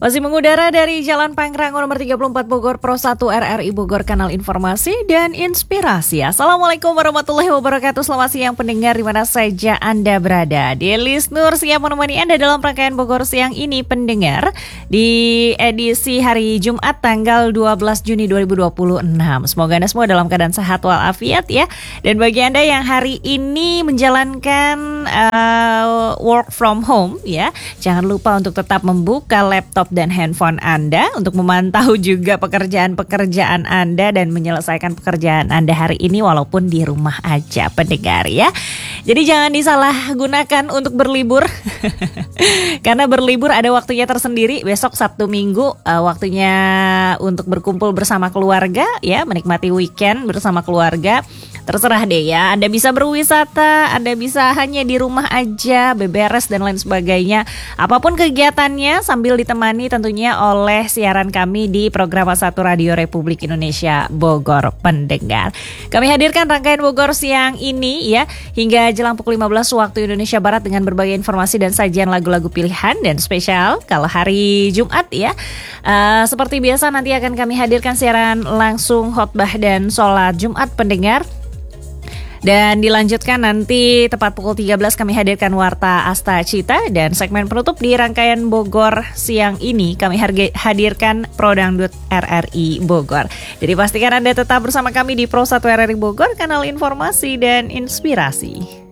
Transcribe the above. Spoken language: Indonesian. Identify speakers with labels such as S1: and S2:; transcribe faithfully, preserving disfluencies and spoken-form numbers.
S1: Masih mengudara dari Jalan Pangrango nomor tiga puluh empat Bogor, Pro satu R R I Bogor, kanal informasi dan inspirasi. Assalamualaikum warahmatullahi wabarakatuh. Selamat siang pendengar di mana saja Anda berada. Delis Nur siap menemani Anda dalam rangkaian Bogor siang ini pendengar di edisi hari Jumat tanggal dua belas Juni dua ribu dua puluh enam. Semoga Anda semua dalam keadaan sehat walafiat ya. Dan bagi Anda yang hari ini menjalankan uh, work from home ya, jangan lupa untuk tetap membuka laptop dan handphone Anda untuk memantau juga pekerjaan-pekerjaan Anda dan menyelesaikan pekerjaan Anda hari ini walaupun di rumah aja pendengar ya. Jadi jangan disalahgunakan untuk berlibur karena berlibur ada waktunya tersendiri. Besok Sabtu Minggu uh, waktunya untuk berkumpul bersama keluarga ya, menikmati weekend bersama keluarga. Terserah deh ya, Anda bisa berwisata, Anda bisa hanya di rumah aja, beberes dan lain sebagainya. Apapun kegiatannya sambil ditemani tentunya oleh siaran kami di program satu Radio Republik Indonesia Bogor pendengar. Kami hadirkan rangkaian Bogor siang ini ya, hingga jelang pukul lima belas waktu Indonesia Barat dengan berbagai informasi dan sajian lagu-lagu pilihan dan spesial. Kalau hari Jumat ya, uh, seperti biasa nanti akan kami hadirkan siaran langsung khotbah dan sholat Jumat pendengar. Dan dilanjutkan nanti tepat pukul tiga belas kami hadirkan Warta Asta Cita. Dan segmen penutup di rangkaian Bogor siang ini kami hadirkan Pro Dangdut R R I Bogor. Jadi pastikan Anda tetap bersama kami di Pro satu R R I Bogor, kanal informasi dan inspirasi.